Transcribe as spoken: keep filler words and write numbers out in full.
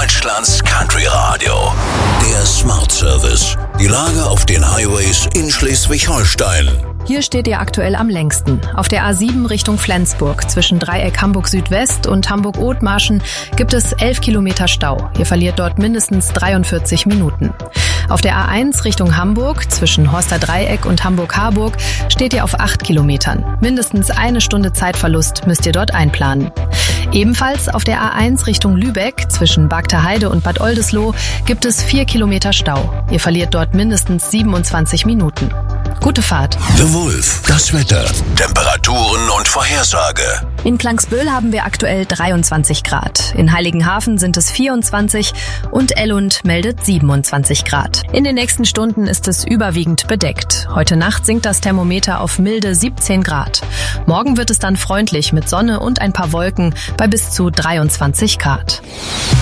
Deutschlands Country Radio. Der Smart Service. Die Lage auf den Highways in Schleswig-Holstein. Hier steht ihr aktuell am längsten. Auf der A sieben Richtung Flensburg zwischen Dreieck Hamburg Südwest und Hamburg-Othmarschen gibt es elf Kilometer Stau. Ihr verliert dort mindestens dreiundvierzig Minuten. Auf der A eins Richtung Hamburg zwischen Horster Dreieck und Hamburg-Harburg steht ihr auf acht Kilometern. Mindestens eine Stunde Zeitverlust müsst ihr dort einplanen. Ebenfalls auf der A eins Richtung Lübeck zwischen Bagterheide und Bad Oldesloe gibt es vier Kilometer Stau. Ihr verliert dort mindestens siebenundzwanzig Minuten. Gute Fahrt. The Wolf, das Wetter, Temperaturen und Vorhersage. In Klangsbühl haben wir aktuell dreiundzwanzig Grad. In Heiligenhafen sind es vierundzwanzig und Ellund meldet siebenundzwanzig Grad. In den nächsten Stunden ist es überwiegend bedeckt. Heute Nacht sinkt das Thermometer auf milde siebzehn Grad. Morgen wird es dann freundlich mit Sonne und ein paar Wolken bei bis zu dreiundzwanzig Grad.